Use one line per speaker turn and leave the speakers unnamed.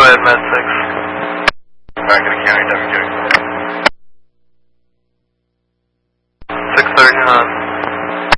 ahead, Med 6.
Back in the county, WJ.
639.